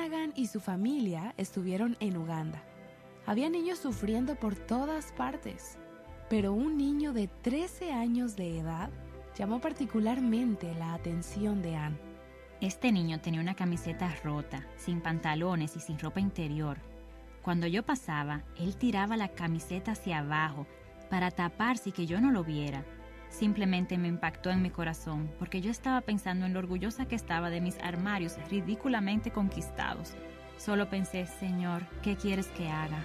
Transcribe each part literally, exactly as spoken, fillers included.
Dunagan y su familia estuvieron en Uganda. Había niños sufriendo por todas partes, pero un niño de trece años de edad llamó particularmente la atención de Anne. Este niño tenía una camiseta rota, sin pantalones y sin ropa interior. Cuando yo pasaba, él tiraba la camiseta hacia abajo para taparse y que yo no lo viera. Simplemente me impactó en mi corazón porque yo estaba pensando en lo orgullosa que estaba de mis armarios ridículamente conquistados. Solo pensé, Señor, ¿qué quieres que haga?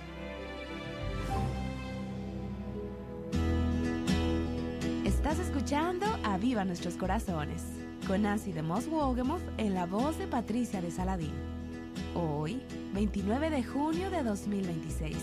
Estás escuchando A Viva Nuestros Corazones, con Nancy de Moss Wogemuth en la voz de Patricia de Saladín. Hoy, veintinueve de junio de dos mil veintiséis.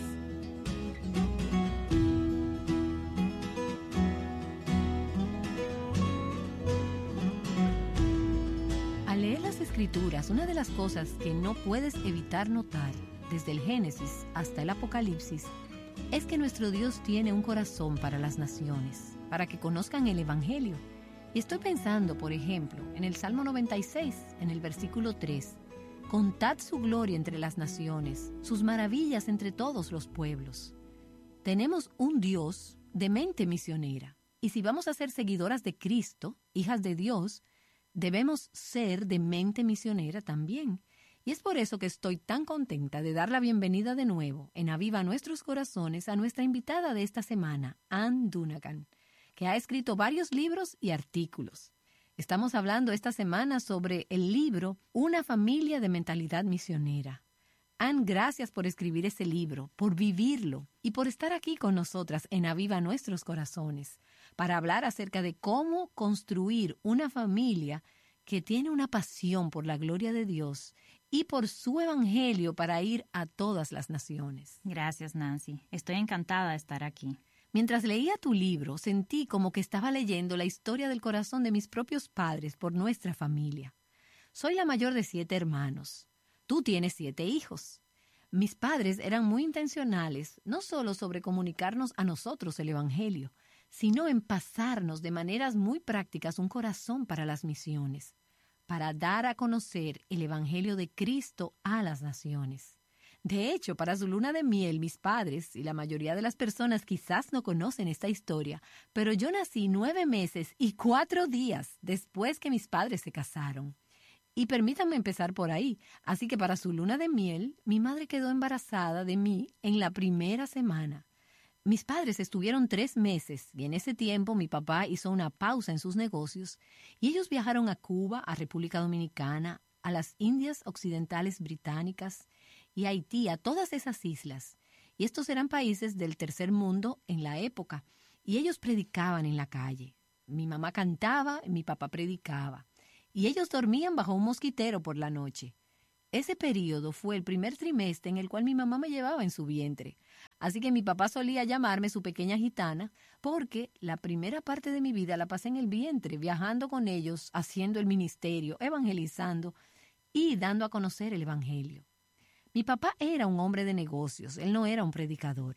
Al leer las Escrituras, una de las cosas que no puedes evitar notar, desde el Génesis hasta el Apocalipsis, es que nuestro Dios tiene un corazón para las naciones, para que conozcan el Evangelio. Y estoy pensando, por ejemplo, en el Salmo noventa y seis, en el versículo tres. Contad su gloria entre las naciones, sus maravillas entre todos los pueblos. Tenemos un Dios de mente misionera. Y si vamos a ser seguidoras de Cristo, hijas de Dios, debemos ser de mente misionera también. Y es por eso que estoy tan contenta de dar la bienvenida de nuevo en Aviva Nuestros Corazones a nuestra invitada de esta semana, Anne Dunagan, que ha escrito varios libros y artículos. Estamos hablando esta semana sobre el libro Una familia de mentalidad misionera. Anne, gracias por escribir ese libro, por vivirlo y por estar aquí con nosotras en Aviva Nuestros Corazones para hablar acerca de cómo construir una familia que tiene una pasión por la gloria de Dios y por su evangelio para ir a todas las naciones. Gracias, Nancy. Estoy encantada de estar aquí. Mientras leía tu libro, sentí como que estaba leyendo la historia del corazón de mis propios padres por nuestra familia. Soy la mayor de siete hermanos. Tú tienes siete hijos. Mis padres eran muy intencionales, no solo sobre comunicarnos a nosotros el evangelio, sino en pasarnos de maneras muy prácticas un corazón para las misiones, para dar a conocer el evangelio de Cristo a las naciones. De hecho, para su luna de miel, mis padres y la mayoría de las personas quizás no conocen esta historia, pero yo nací nueve meses y cuatro días después que mis padres se casaron. Y permítanme empezar por ahí. Así que para su luna de miel, mi madre quedó embarazada de mí en la primera semana. Mis padres estuvieron tres meses y en ese tiempo mi papá hizo una pausa en sus negocios y ellos viajaron a Cuba, a República Dominicana, a las Indias Occidentales Británicas y a Haití, a todas esas islas. Y estos eran países del tercer mundo en la época y ellos predicaban en la calle. Mi mamá cantaba y mi papá predicaba. Y ellos dormían bajo un mosquitero por la noche. Ese período fue el primer trimestre en el cual mi mamá me llevaba en su vientre. Así que mi papá solía llamarme su pequeña gitana porque la primera parte de mi vida la pasé en el vientre, viajando con ellos, haciendo el ministerio, evangelizando y dando a conocer el evangelio. Mi papá era un hombre de negocios, él no era un predicador.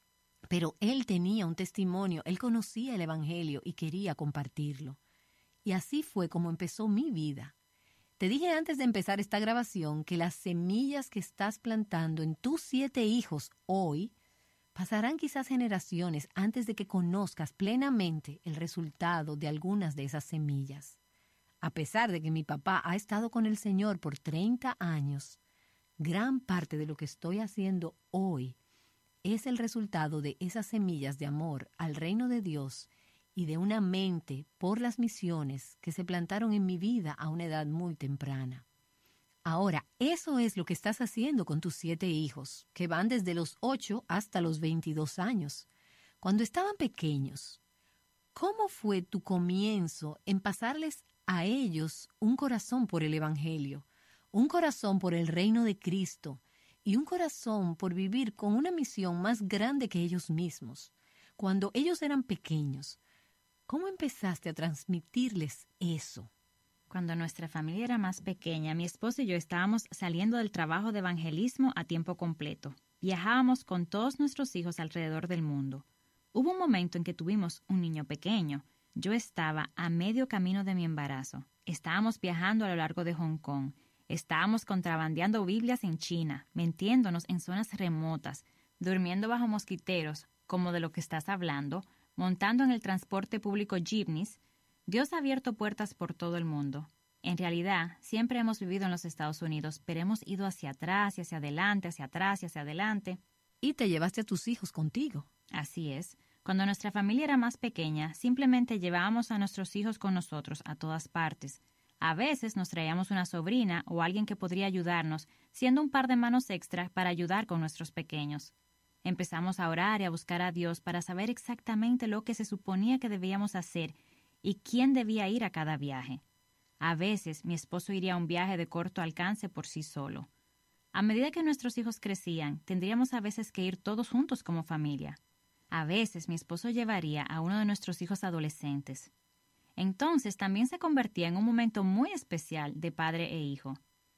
Pero él tenía un testimonio, él conocía el evangelio y quería compartirlo. Y así fue como empezó mi vida. Te dije antes de empezar esta grabación que las semillas que estás plantando en tus siete hijos hoy pasarán quizás generaciones antes de que conozcas plenamente el resultado de algunas de esas semillas. A pesar de que mi papá ha estado con el Señor por treinta años, gran parte de lo que estoy haciendo hoy es el resultado de esas semillas de amor al reino de Dios y de una mente por las misiones que se plantaron en mi vida a una edad muy temprana. Ahora, eso es lo que estás haciendo con tus siete hijos, que van desde los ocho hasta los veintidós años. Cuando estaban pequeños, ¿cómo fue tu comienzo en pasarles a ellos un corazón por el evangelio, un corazón por el reino de Cristo y un corazón por vivir con una misión más grande que ellos mismos? Cuando ellos eran pequeños, ¿cómo empezaste a transmitirles eso? Cuando nuestra familia era más pequeña, mi esposo y yo estábamos saliendo del trabajo de evangelismo a tiempo completo. Viajábamos con todos nuestros hijos alrededor del mundo. Hubo un momento en que tuvimos un niño pequeño. Yo estaba a medio camino de mi embarazo. Estábamos viajando a lo largo de Hong Kong. Estábamos contrabandeando Biblias en China, metiéndonos en zonas remotas, durmiendo bajo mosquiteros, como de lo que estás hablando, montando en el transporte público jeepneys. Dios ha abierto puertas por todo el mundo. En realidad, siempre hemos vivido en los Estados Unidos, pero hemos ido hacia atrás y hacia adelante, hacia atrás y hacia adelante. Y te llevaste a tus hijos contigo. Así es. Cuando nuestra familia era más pequeña, simplemente llevábamos a nuestros hijos con nosotros a todas partes. A veces nos traíamos una sobrina o alguien que podría ayudarnos, siendo un par de manos extra para ayudar con nuestros pequeños. Empezamos a orar y a buscar a Dios para saber exactamente lo que se suponía que debíamos hacer y quién debía ir a cada viaje. A veces mi esposo iría a un viaje de corto alcance por sí solo. A medida que nuestros hijos crecían, tendríamos a veces que ir todos juntos como familia. A veces mi esposo llevaría a uno de nuestros hijos adolescentes. Entonces también se convertía en un momento muy especial de padre e hijo.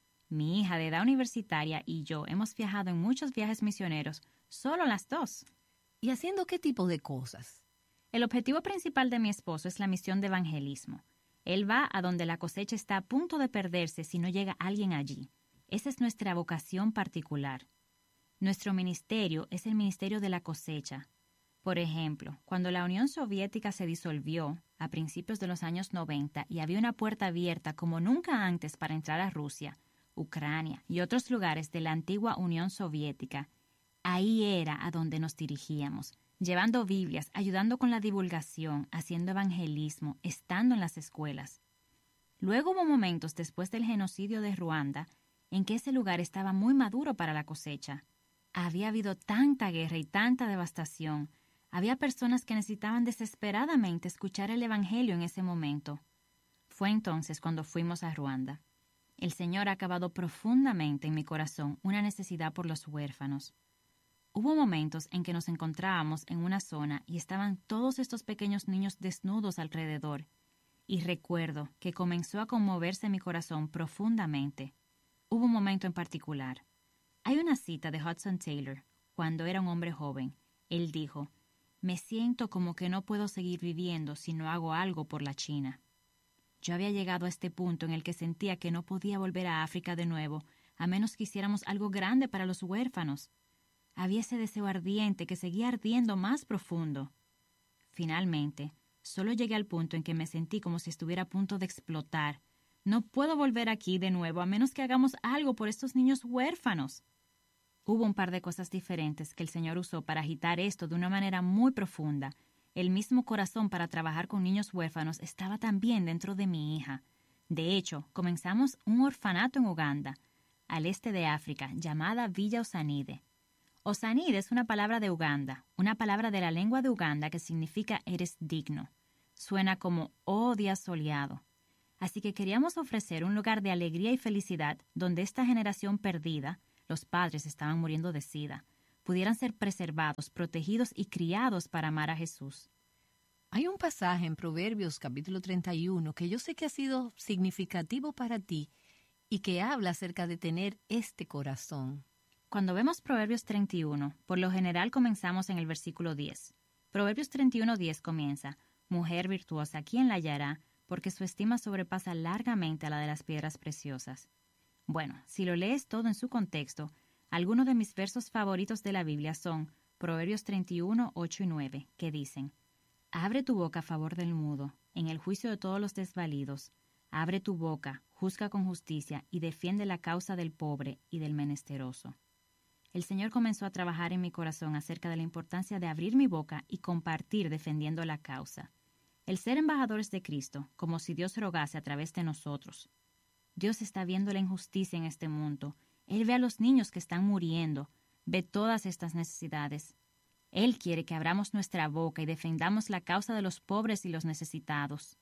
Mi hija de edad universitaria y yo hemos viajado en muchos viajes misioneros, solo las dos. ¿Y haciendo qué tipo de cosas? El objetivo principal de mi esposo es la misión de evangelismo. Él va a donde la cosecha está a punto de perderse si no llega alguien allí. Esa es nuestra vocación particular. Nuestro ministerio es el ministerio de la cosecha. Por ejemplo, cuando la Unión Soviética se disolvió a principios de los años noventa y había una puerta abierta como nunca antes para entrar a Rusia, Ucrania y otros lugares de la antigua Unión Soviética, ahí era a donde nos dirigíamos, llevando Biblias, ayudando con la divulgación, haciendo evangelismo, estando en las escuelas. Luego hubo momentos después del genocidio de Ruanda en que ese lugar estaba muy maduro para la cosecha. Había habido tanta guerra y tanta devastación. Había personas que necesitaban desesperadamente escuchar el evangelio en ese momento. Fue entonces cuando fuimos a Ruanda. El Señor ha acabado profundamente en mi corazón una necesidad por los huérfanos. Hubo momentos en que nos encontrábamos en una zona y estaban todos estos pequeños niños desnudos alrededor, y recuerdo que comenzó a conmoverse mi corazón profundamente. Hubo un momento en particular. Hay una cita de Hudson Taylor, cuando era un hombre joven. Él dijo: «Me siento como que no puedo seguir viviendo si no hago algo por la China». Yo había llegado a este punto en el que sentía que no podía volver a África de nuevo, a menos que hiciéramos algo grande para los huérfanos. Había ese deseo ardiente que seguía ardiendo más profundo. Finalmente, solo llegué al punto en que me sentí como si estuviera a punto de explotar. No puedo volver aquí de nuevo a menos que hagamos algo por estos niños huérfanos. Hubo un par de cosas diferentes que el Señor usó para agitar esto de una manera muy profunda. El mismo corazón para trabajar con niños huérfanos estaba también dentro de mi hija. De hecho, comenzamos un orfanato en Uganda, al este de África, llamada Villa Osanide. Osanide es una palabra de Uganda, una palabra de la lengua de Uganda que significa eres digno. Suena como oh día soleado. Así que queríamos ofrecer un lugar de alegría y felicidad donde esta generación perdida, los padres estaban muriendo de sida, pudieran ser preservados, protegidos y criados para amar a Jesús. Hay un pasaje en Proverbios capítulo treinta y uno que yo sé que ha sido significativo para ti y que habla acerca de tener este corazón. Cuando vemos Proverbios treinta y uno, por lo general comenzamos en el versículo diez. Proverbios treinta y uno diez comienza: «Mujer virtuosa, ¿quién la hallará? Porque su estima sobrepasa largamente a la de las piedras preciosas». Bueno, si lo lees todo en su contexto, algunos de mis versos favoritos de la Biblia son Proverbios treinta y uno, ocho y nueve, que dicen: «Abre tu boca a favor del mudo, en el juicio de todos los desvalidos. Abre tu boca, juzga con justicia y defiende la causa del pobre y del menesteroso». El Señor comenzó a trabajar en mi corazón acerca de la importancia de abrir mi boca y compartir defendiendo la causa. El ser embajadores de Cristo, como si Dios rogase a través de nosotros. Dios está viendo la injusticia en este mundo. Él ve a los niños que están muriendo, ve todas estas necesidades. Él quiere que abramos nuestra boca y defendamos la causa de los pobres y los necesitados.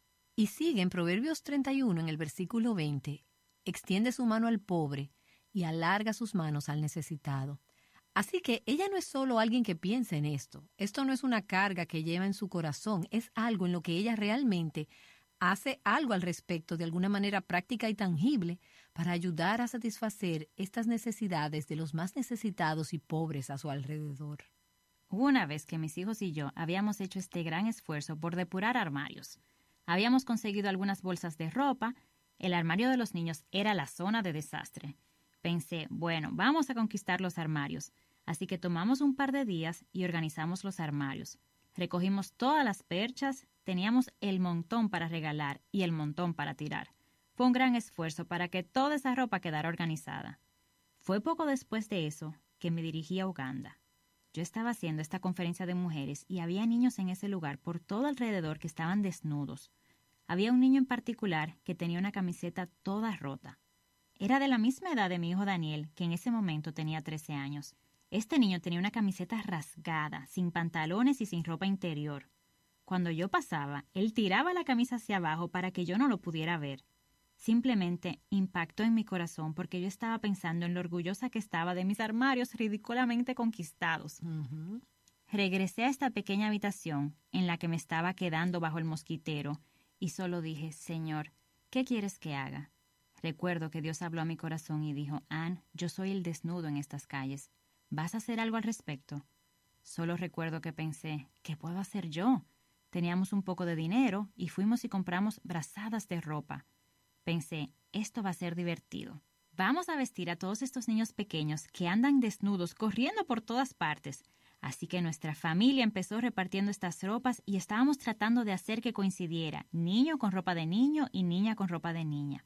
Y sigue en Proverbios treinta y uno en el versículo veinte. Extiende su mano al pobre y alarga sus manos al necesitado. Así que ella no es solo alguien que piensa en esto. Esto no es una carga que lleva en su corazón, es algo en lo que ella realmente hace algo al respecto de alguna manera práctica y tangible para ayudar a satisfacer estas necesidades de los más necesitados y pobres a su alrededor. Hubo una vez que mis hijos y yo habíamos hecho este gran esfuerzo por depurar armarios. Habíamos conseguido algunas bolsas de ropa El armario de los niños era la zona de desastre. Pensé, bueno, vamos a conquistar los armarios. Así que tomamos un par de días y organizamos los armarios. Recogimos todas las perchas, teníamos el montón para regalar y el montón para tirar. Fue un gran esfuerzo para que toda esa ropa quedara organizada. Fue poco después de eso que me dirigí a Uganda. Yo estaba haciendo esta conferencia de mujeres y había niños en ese lugar por todo alrededor que estaban desnudos. Había un niño en particular que tenía una camiseta toda rota. Era de la misma edad de mi hijo Daniel, que en ese momento tenía trece años. Este niño tenía una camiseta rasgada, sin pantalones y sin ropa interior. Cuando yo pasaba, él tiraba la camisa hacia abajo para que yo no lo pudiera ver. Simplemente impactó en mi corazón porque yo estaba pensando en lo orgullosa que estaba de mis armarios ridículamente conquistados. Uh-huh. Regresé a esta pequeña habitación en la que me estaba quedando bajo el mosquitero y solo dije, Señor, ¿qué quieres que haga? Recuerdo que Dios habló a mi corazón y dijo, Ann, yo soy el desnudo en estas calles. ¿Vas a hacer algo al respecto? Solo recuerdo que pensé, ¿qué puedo hacer yo? Teníamos un poco de dinero y fuimos y compramos brazadas de ropa. Pensé, esto va a ser divertido. Vamos a vestir a todos estos niños pequeños que andan desnudos corriendo por todas partes. Así que nuestra familia empezó repartiendo estas ropas y estábamos tratando de hacer que coincidiera niño con ropa de niño y niña con ropa de niña.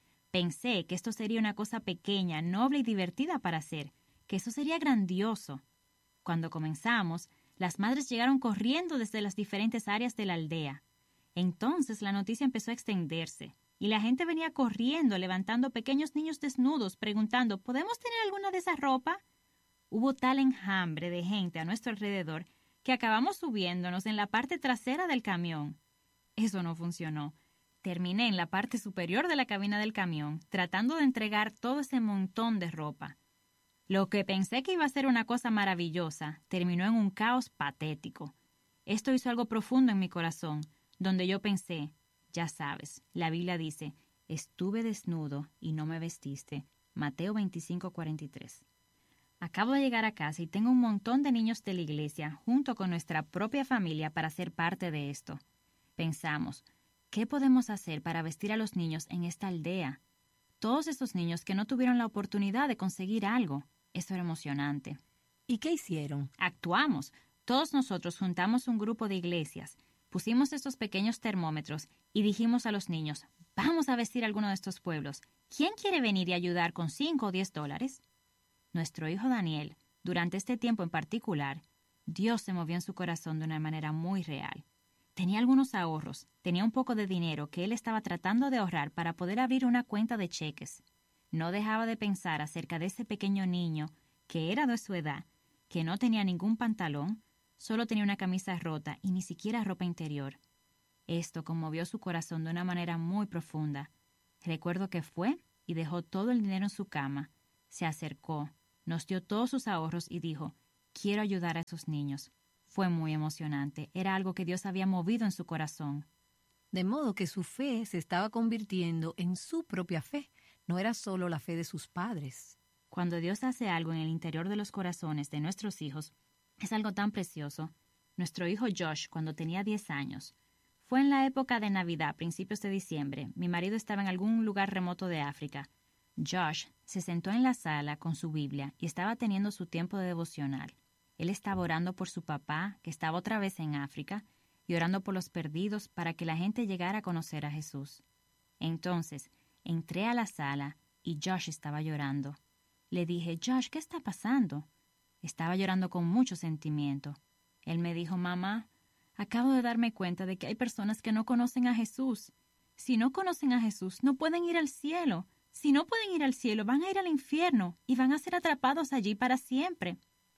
Pensé que esto sería una cosa pequeña, noble y divertida para hacer, que eso sería grandioso. Cuando comenzamos, las madres llegaron corriendo desde las diferentes áreas de la aldea. Entonces la noticia empezó a extenderse. Y la gente venía corriendo, levantando pequeños niños desnudos, preguntando, ¿podemos tener alguna de esa ropa? Hubo tal enjambre de gente a nuestro alrededor que acabamos subiéndonos en la parte trasera del camión. Eso no funcionó. Terminé en la parte superior de la cabina del camión, tratando de entregar todo ese montón de ropa. Lo que pensé que iba a ser una cosa maravillosa, terminó en un caos patético. Esto hizo algo profundo en mi corazón, donde yo pensé, ya sabes, la Biblia dice, estuve desnudo y no me vestiste. Mateo veinticinco, cuarenta y tres. Acabo de llegar a casa y tengo un montón de niños de la iglesia junto con nuestra propia familia para ser parte de esto. Pensamos, ¿qué podemos hacer para vestir a los niños en esta aldea? Todos esos niños que no tuvieron la oportunidad de conseguir algo. Eso era emocionante. ¿Y qué hicieron? Actuamos. Todos nosotros juntamos un grupo de iglesias. Pusimos estos pequeños termómetros y dijimos a los niños, vamos a vestir a alguno de estos pueblos. ¿Quién quiere venir y ayudar con cinco o diez dólares? Nuestro hijo Daniel, durante este tiempo en particular, Dios se movió en su corazón de una manera muy real. Tenía algunos ahorros, tenía un poco de dinero que él estaba tratando de ahorrar para poder abrir una cuenta de cheques. No dejaba de pensar acerca de ese pequeño niño que era de su edad, que no tenía ningún pantalón, solo tenía una camisa rota y ni siquiera ropa interior. Esto conmovió su corazón de una manera muy profunda. Recuerdo que fue y dejó todo el dinero en su cama. Se acercó, nos dio todos sus ahorros y dijo, quiero ayudar a esos niños. Fue muy emocionante. Era algo que Dios había movido en su corazón. De modo que su fe se estaba convirtiendo en su propia fe. No era solo la fe de sus padres. Cuando Dios hace algo en el interior de los corazones de nuestros hijos, es algo tan precioso. Nuestro hijo Josh, cuando tenía diez años, fue en la época de Navidad, principios de diciembre. Mi marido estaba en algún lugar remoto de África. Josh se sentó en la sala con su Biblia y estaba teniendo su tiempo de devocional. Él estaba orando por su papá, que estaba otra vez en África, y orando por los perdidos para que la gente llegara a conocer a Jesús. Entonces, entré a la sala y Josh estaba llorando. Le dije, Josh, ¿qué está pasando? Estaba llorando con mucho sentimiento. Él me dijo, mamá, acabo de darme cuenta de que hay personas que no conocen a Jesús. Si no conocen a Jesús, no pueden ir al cielo. Si no pueden ir al cielo, van a ir al infierno y van a ser atrapados allí para siempre.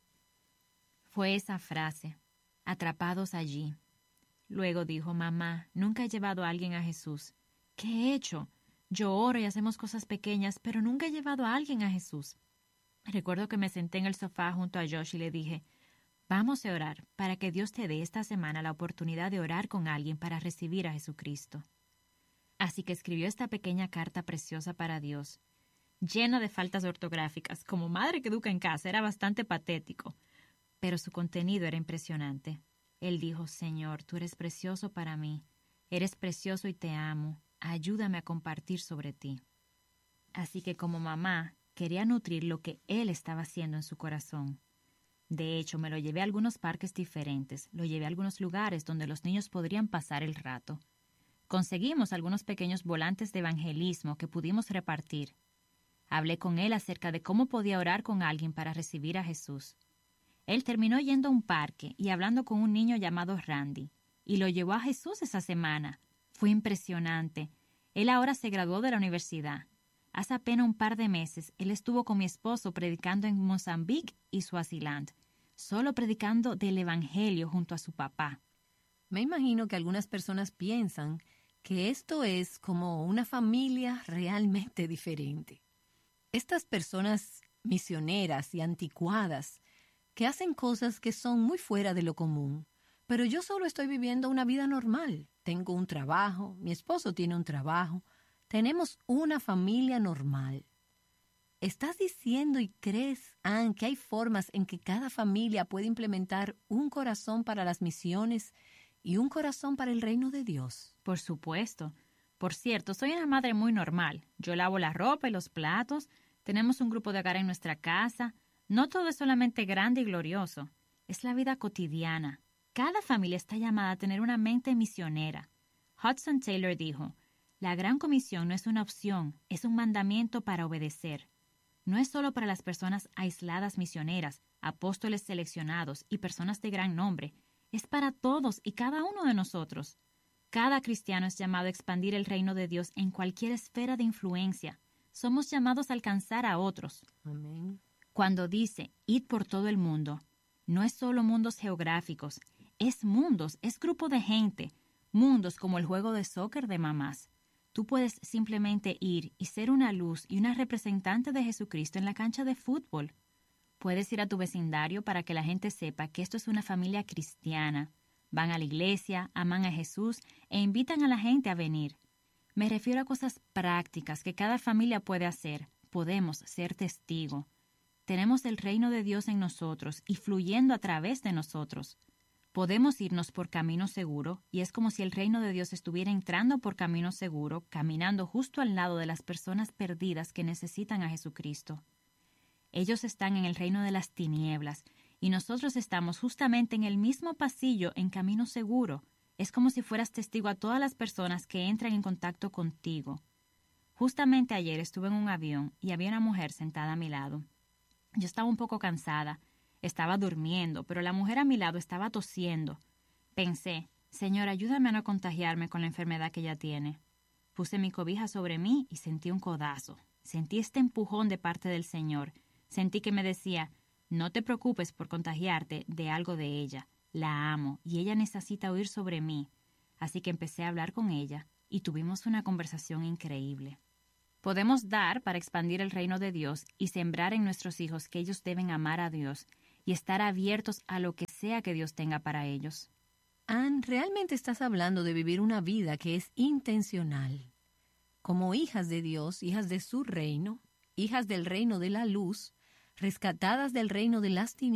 Fue esa frase, atrapados allí. Luego dijo, mamá, nunca he llevado a alguien a Jesús. ¿Qué he hecho? Yo oro y hacemos cosas pequeñas, pero nunca he llevado a alguien a Jesús. Recuerdo que me senté en el sofá junto a Josh y le dije, vamos a orar para que Dios te dé esta semana la oportunidad de orar con alguien para recibir a Jesucristo. Así que escribió esta pequeña carta preciosa para Dios, llena de faltas ortográficas. Como madre que educa en casa era bastante patético, pero su contenido era impresionante. Él dijo, Señor, tú eres precioso para mí, eres precioso y te amo. ayúdame a compartir sobre ti. Así que como mamá, quería nutrir lo que él estaba haciendo en su corazón. De hecho, me lo llevé a algunos parques diferentes, lo llevé a algunos lugares donde los niños podrían pasar el rato. Conseguimos algunos pequeños volantes de evangelismo que pudimos repartir. Hablé con él acerca de cómo podía orar con alguien para recibir a Jesús. Él terminó yendo a un parque y hablando con un niño llamado Randy, y lo llevó a Jesús esa semana. Fue impresionante. Él ahora se graduó de la universidad. Hace apenas un par de meses, él estuvo con mi esposo predicando en Mozambique y Swaziland, solo predicando del Evangelio junto a su papá. Me imagino que algunas personas piensan que esto es como una familia realmente diferente. Estas personas misioneras y anticuadas que hacen cosas que son muy fuera de lo común, pero yo solo estoy viviendo una vida normal. Tengo un trabajo, mi esposo tiene un trabajo, tenemos una familia normal. ¿Estás diciendo y crees, Ann, que hay formas en que cada familia puede implementar un corazón para las misiones y un corazón para el reino de Dios? Por supuesto. Por cierto, soy una madre muy normal. Yo lavo la ropa y los platos, tenemos un grupo de hogar en nuestra casa. No todo es solamente grande y glorioso. Es la vida cotidiana. Cada familia está llamada a tener una mente misionera. Hudson Taylor dijo, la Gran Comisión no es una opción, es un mandamiento para obedecer. No es solo para las personas aisladas misioneras, apóstoles seleccionados y personas de gran nombre. Es para todos y cada uno de nosotros. Cada cristiano es llamado a expandir el reino de Dios en cualquier esfera de influencia. Somos llamados a alcanzar a otros. Amén. Cuando dice, id por todo el mundo, no es solo mundos geográficos, es mundos, es grupo de gente, mundos como el juego de soccer de mamás. Tú puedes simplemente ir y ser una luz y una representante de Jesucristo en la cancha de fútbol. Puedes ir a tu vecindario para que la gente sepa que esto es una familia cristiana. Van a la iglesia, aman a Jesús e invitan a la gente a venir. Me refiero a cosas prácticas que cada familia puede hacer. Podemos ser testigo. Tenemos el reino de Dios en nosotros y fluyendo a través de nosotros. Podemos irnos por camino seguro y es como si el reino de Dios estuviera entrando por camino seguro, caminando justo al lado de las personas perdidas que necesitan a Jesucristo. Ellos están en el reino de las tinieblas y nosotros estamos justamente en el mismo pasillo en camino seguro. Es como si fueras testigo a todas las personas que entran en contacto contigo. Justamente ayer estuve en un avión y había una mujer sentada a mi lado. Yo estaba un poco cansada. Estaba durmiendo, pero la mujer a mi lado estaba tosiendo. Pensé, Señor, ayúdame a no contagiarme con la enfermedad que ella tiene. Puse mi cobija sobre mí y sentí un codazo. Sentí este empujón de parte del Señor. Sentí que me decía, no te preocupes por contagiarte de algo de ella. La amo y ella necesita oír sobre mí. Así que empecé a hablar con ella y tuvimos una conversación increíble. Podemos dar para expandir el reino de Dios y sembrar en nuestros hijos que ellos deben amar a Dios y estar abiertos a lo que sea que Dios tenga para ellos. Ann, realmente estás hablando de vivir una vida que es intencional. Como hijas de Dios, hijas de su reino, hijas del reino de la luz, rescatadas del reino de las tinieblas,